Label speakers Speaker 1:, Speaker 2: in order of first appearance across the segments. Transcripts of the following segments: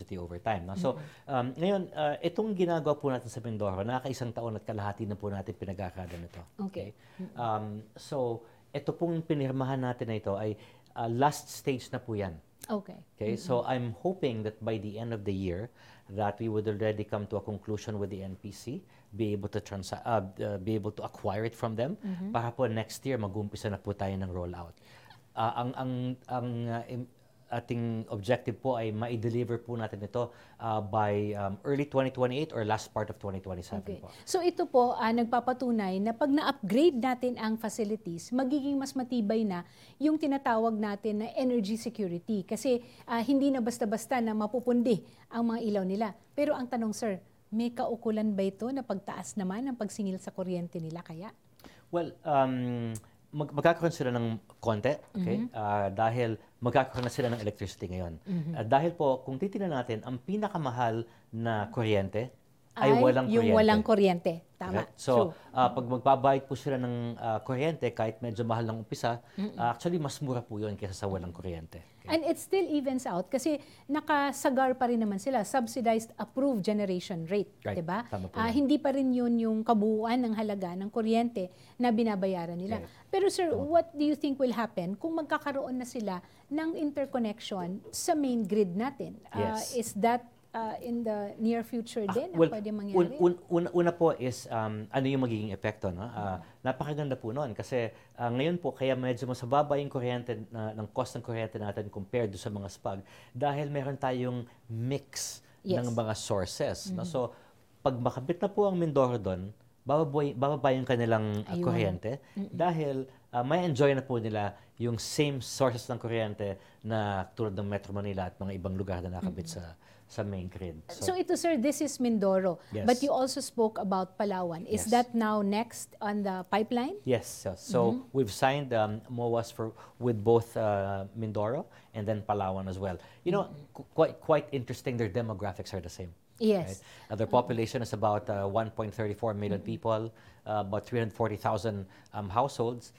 Speaker 1: electricity over time. No? So, ngayon, itong ginagawa po natin sa Mindoro, nakakaisang taon at kalahati na po natin pinagkakada nito.
Speaker 2: Okay.
Speaker 1: So, ito pong pinirmahan natin na ito ay last stage na po yan.
Speaker 2: Okay.
Speaker 1: Okay, so I'm hoping that by the end of the year, that we would already come to a conclusion with the NPC, be able to acquire it from them, para po next year mag-umpisa na po tayo ng rollout. Ang ating objective po ay ma-deliver po natin ito by early 2028 or last part of 2027
Speaker 2: Okay.
Speaker 1: po.
Speaker 2: So ito po, nagpapatunay na pag na-upgrade natin ang facilities, magiging mas matibay na yung tinatawag natin na energy security. Kasi hindi na basta-basta na mapupundi ang mga ilaw nila. Pero ang tanong, sir, may kaukulan ba ito na pagtaas naman ang pagsingil sa kuryente nila kaya?
Speaker 1: Well, magkakaroon sila ng konti, okay? Dahil magkakaroon na sila ng electricity ngayon. Dahil po, kung titingnan natin, ang pinakamahal na kuryente ay walang kuryente.
Speaker 2: Yung walang kuryente. Tama.
Speaker 1: Correct? So, pag magbabayad po sila ng kuryente, kahit medyo mahal ng umpisa, actually, mas mura po yun kaysa sa walang kuryente. Okay?
Speaker 2: And it still evens out kasi nakasagar pa rin naman sila, subsidized approved generation rate,
Speaker 1: Right.
Speaker 2: 'di ba?
Speaker 1: Tama po yan.
Speaker 2: Hindi pa rin yun yung kabuuan ng halaga ng kuryente na binabayaran nila.
Speaker 1: Okay.
Speaker 2: Pero sir, what do you think will happen kung magkakaroon na sila ng interconnection sa main grid natin?
Speaker 1: Yes.
Speaker 2: Is that in the near future din
Speaker 1: Well,
Speaker 2: pwede mangyari?
Speaker 1: una po is ano yung magiging epekto. No? Napakaganda po noon kasi ngayon po kaya medyo mas mababa yung kuryente ng cost ng kuryente natin compared sa mga SPAG dahil meron tayong mix ng mga sources. No? So, pag makabit na po ang Mindoro doon, bababa yung kanilang kuryente dahil may enjoy na po nila yung same sources ng kuryente na tulad ng Metro Manila at mga ibang lugar na nakabit sa main grid.
Speaker 2: So ito sir, this is Mindoro.
Speaker 1: Yes.
Speaker 2: But you also spoke about Palawan. Is
Speaker 1: Yes.
Speaker 2: that now next on the pipeline?
Speaker 1: Yes. So we've signed MOAs with both Mindoro and then Palawan as well. You know, quite interesting. Their demographics are the same.
Speaker 2: Yes.
Speaker 1: Right? Their population is about 1.34 million people, about 340,000 households.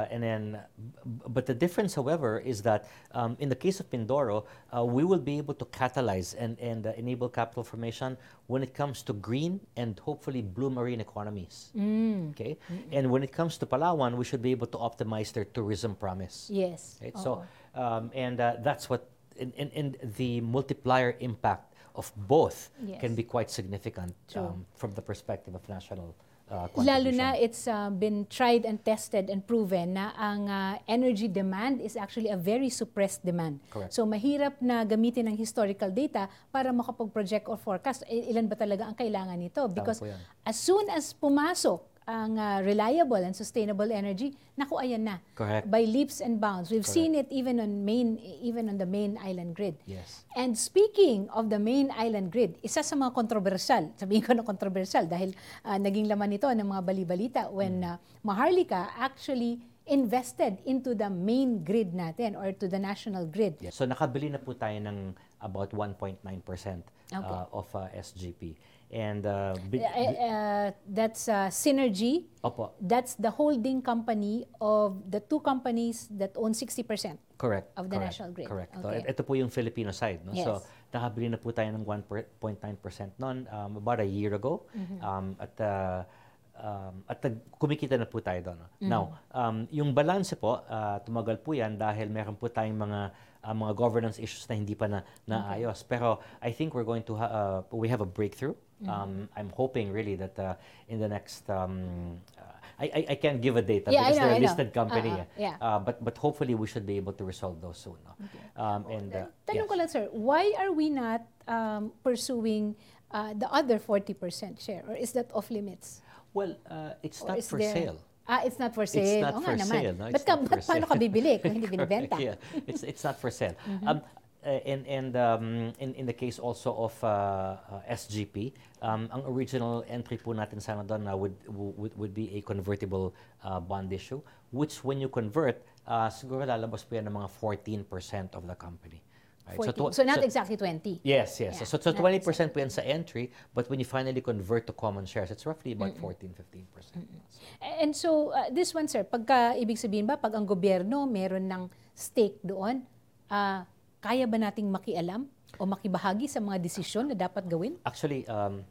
Speaker 1: But the difference, however, is that in the case of Mindoro, we will be able to catalyze and enable capital formation when it comes to green and hopefully blue marine economies. Okay, and when it comes to Palawan, we should be able to optimize their tourism promise.
Speaker 2: Yes.
Speaker 1: Right? So, that's what in the multiplier impact of both can be quite significant from the perspective of national
Speaker 2: Lalo na it's been tried and tested and proven na ang energy demand is actually a very suppressed demand.
Speaker 1: Correct.
Speaker 2: So mahirap na gamitin ng historical data para makapag-project or forecast ilan ba talaga ang kailangan nito. Because as soon as pumasok ang reliable and sustainable energy, naku, ayan na.
Speaker 1: Correct.
Speaker 2: By leaps and bounds. We've seen it even on the main island grid.
Speaker 1: Yes.
Speaker 2: And speaking of the main island grid, isa sa mga kontrobersyal, sabihin ko na kontrobersyal dahil naging laman ito ng mga bali-balita when Maharlika actually invested into the main grid natin or to the national grid.
Speaker 1: Yes. So nakabili na po tayo ng about 1.9% of SGP. And
Speaker 2: that's Synergy.
Speaker 1: Opo.
Speaker 2: That's the holding company of the two companies that own 60%
Speaker 1: Correct.
Speaker 2: of the national grid.
Speaker 1: Correct.
Speaker 2: Okay.
Speaker 1: Ito po yung Filipino side. No?
Speaker 2: Yes.
Speaker 1: So nakabili na po tayo ng 1.9% noon about a year ago. At kumikita na po tayo doon. No? Now, yung balance po, tumagal po yan dahil meron po tayong mga governance issues na hindi pa naayos. Pero I think we're going to we have a breakthrough. I'm hoping really that in the next I can't give a date because they're a listed company. But hopefully we should be able to resolve those soon. No?
Speaker 2: Tanong ko lang sir, why are we not pursuing the other 40% share, or is that off limits?
Speaker 1: Well, it's not for sale.
Speaker 2: It's not for sale.
Speaker 1: It's not for
Speaker 2: naman.
Speaker 1: sale. No?
Speaker 2: Ba't paano ka bibili kung hindi binibenta?
Speaker 1: Yeah, it's not for sale. In the case also of SGP, ang original entry po natin sana doon would be a convertible bond issue, which when you convert, siguro lalabas po yan ng mga 14% of the company. Right?
Speaker 2: So not exactly 20.
Speaker 1: Yes.
Speaker 2: Yeah,
Speaker 1: so 20% po yan sa entry, but when you finally convert to common shares, it's roughly about 14-15%.
Speaker 2: And so, this one sir, pagka ibig sabihin ba, pag ang gobyerno meron ng stake doon, kaya ba nating makialam O makibahagi sa mga desisyon na dapat gawin?
Speaker 1: Actually,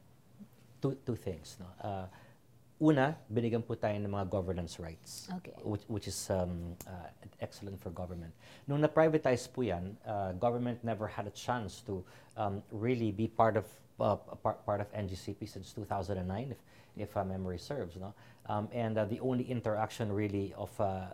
Speaker 1: two things. No? Una, binigyan po tayo ng mga governance rights,
Speaker 2: Okay.
Speaker 1: which is excellent for government. Nung na-privatize po yan, government never had a chance to really be part of NGCP since 2009, if memory serves. No? And the only interaction really of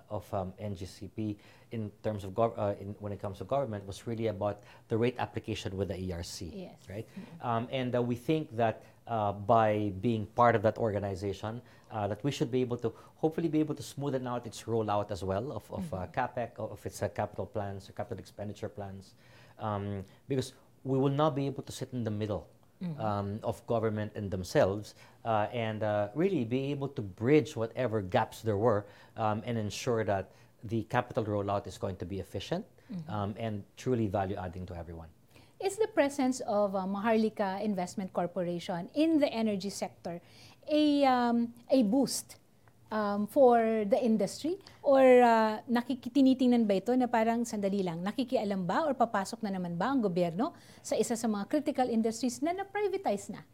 Speaker 1: NGCP in terms of when it comes to government was really about the rate application with the ERC.
Speaker 2: Yes.
Speaker 1: Right? And we think that by being part of that organization, that we should be able to hopefully be able to smoothen out its rollout as well of CapEx, of its capital plans or capital expenditure plans, because we will not be able to sit in the middle of government and themselves, and really be able to bridge whatever gaps there were, and ensure that the capital rollout is going to be efficient and truly value adding to everyone.
Speaker 2: Is the presence of Maharlika Investment Corporation in the energy sector a boost for the industry? Or tinitingnan ba ito na parang sandali lang, nakikialam ba or papasok na naman ba ang gobyerno sa isa sa mga critical industries na na-privatize na?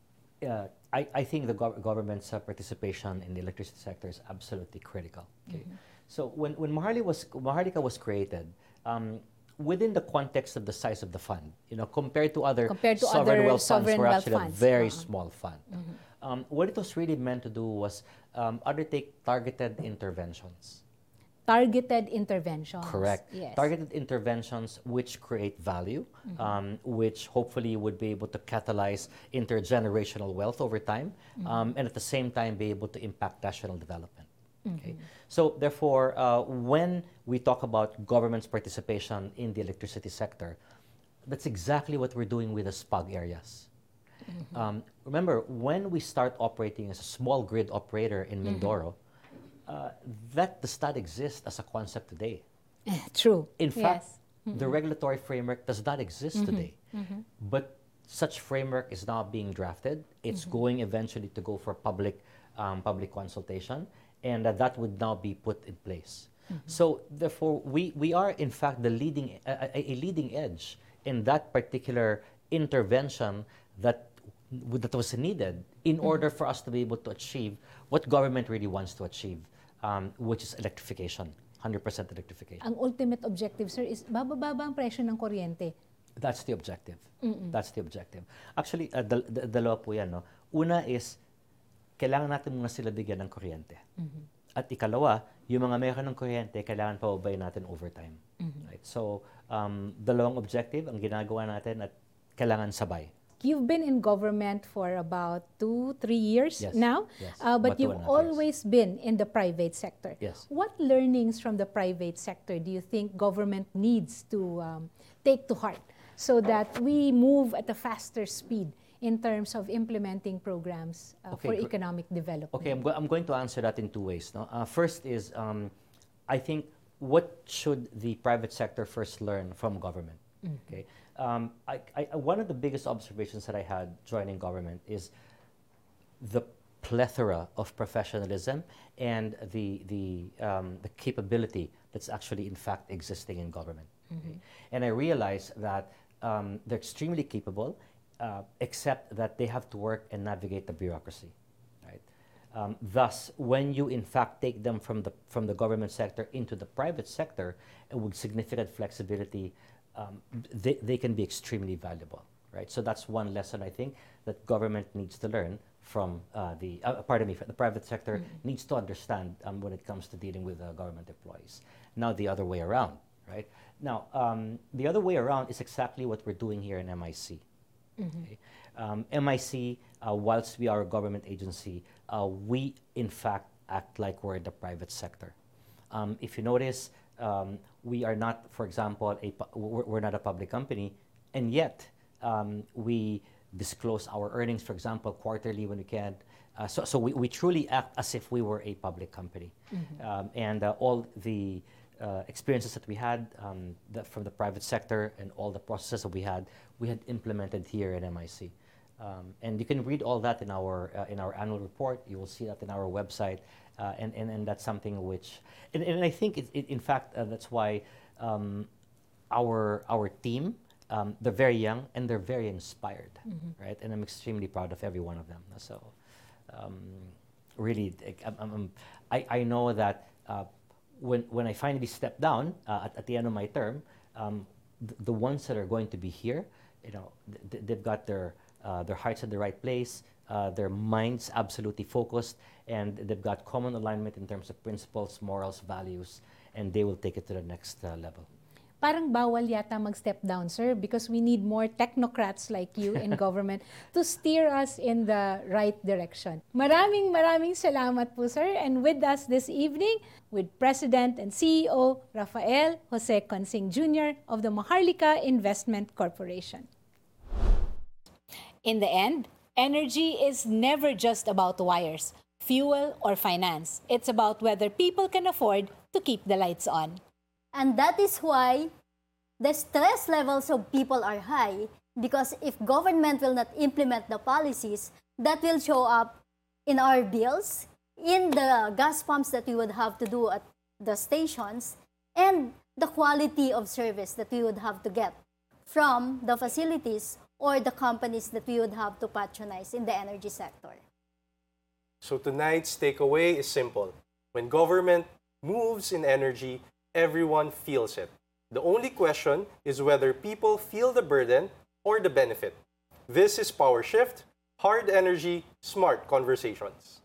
Speaker 1: I think the government's participation in the electricity sector is absolutely critical. Okay? So when Maharlika was created, within the context of the size of the fund, compared to other sovereign wealth funds, we're actually a very small fund. What it was really meant to do was undertake targeted interventions.
Speaker 2: Targeted interventions.
Speaker 1: Correct.
Speaker 2: Yes.
Speaker 1: Targeted interventions which create value, which hopefully would be able to catalyze intergenerational wealth over time, and at the same time be able to impact national development. Okay. So therefore, when we talk about government's participation in the electricity sector, that's exactly what we're doing with the SPAG areas. Remember, when we start operating as a small grid operator in Mindoro, that does not exist as a concept today.
Speaker 2: True.
Speaker 1: In fact, the regulatory framework does not exist today. But such framework is now being drafted. It's going eventually to go for public consultation, and that would now be put in place. So therefore, we are in fact a leading edge in that particular intervention that was needed in order for us to be able to achieve what government really wants to achieve, which is electrification, 100% electrification.
Speaker 2: Ang ultimate objective, sir, is bababa ang presyo ng kuryente.
Speaker 1: That's the objective. That's the objective. Actually, dalawa po yan. No? Una is, kailangan natin muna sila bigyan ng kuryente. At ikalawa, yung mga meron ng kuryente, kailangan pababayin natin over time. Right? So, dalawang objective ang ginagawa natin at kailangan sabay.
Speaker 2: You've been in government for about 2-3 years
Speaker 1: Yes,
Speaker 2: now,
Speaker 1: yes.
Speaker 2: but
Speaker 1: About
Speaker 2: you've
Speaker 1: 2.5 years.
Speaker 2: always been in the private sector.
Speaker 1: Yes.
Speaker 2: What learnings from the private sector do you think government needs to take to heart so that we move at a faster speed in terms of implementing programs for economic development?
Speaker 1: Okay, I'm going to answer that in two ways. No? First is, I think, what should the private sector first learn from government? Okay, one of the biggest observations that I had joining government is the plethora of professionalism and the capability that's actually in fact existing in government. Okay? And I realized that they're extremely capable, except that they have to work and navigate the bureaucracy. Right? Thus, when you in fact take them from the government sector into the private sector, with significant flexibility, they can be extremely valuable. Right? So that's one lesson I think that government needs to learn from the private sector needs to understand when it comes to dealing with government employees. Now the other way around. Right? Now, the other way around is exactly what we're doing here in MIC. Okay? MIC, whilst we are a government agency, we in fact act like we're in the private sector. If you notice, we are not, for example, we're not a public company, and yet we disclose our earnings, for example, quarterly when we can. So we truly act as if we were a public company. And all the experiences that we had from the private sector and all the processes that we had implemented here at MIC. And you can read all that in our annual report. You will see that in our website, and that's something which, and I think in fact that's why our team they're very young and they're very inspired, right? And I'm extremely proud of every one of them. So, really, I know that when I finally step down at the end of my term, the ones that are going to be here, they've got their hearts in the right place, their minds absolutely focused, and they've got common alignment in terms of principles, morals, values, and they will take it to the next level.
Speaker 2: Parang bawal yata mag-step down, sir, because we need more technocrats like you in government to steer us in the right direction. Maraming salamat po, sir. And with us this evening, with President and CEO Rafael Jose Consing Jr. of the Maharlika Investment Corporation. In the end, energy is never just about wires, fuel, or finance. It's about whether people can afford to keep the lights on.
Speaker 3: And that is why the stress levels of people are high, because if government will not implement the policies, that will show up in our bills, in the gas pumps that we would have to do at the stations, and the quality of service that we would have to get from the facilities or the companies that we would have to patronize in the energy sector.
Speaker 4: So tonight's takeaway is simple. When government moves in energy, everyone feels it. The only question is whether people feel the burden or the benefit. This is Power Shift, Hard Energy, Smart Conversations.